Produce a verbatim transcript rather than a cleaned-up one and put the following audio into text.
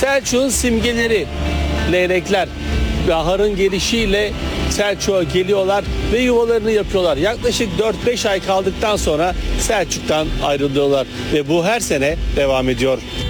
Selçuk'un simgeleri leylekler. Baharın gelişiyle Selçuk'a geliyorlar ve yuvalarını yapıyorlar. Yaklaşık dört beş ay kaldıktan sonra Selçuk'tan ayrılıyorlar ve bu her sene devam ediyor.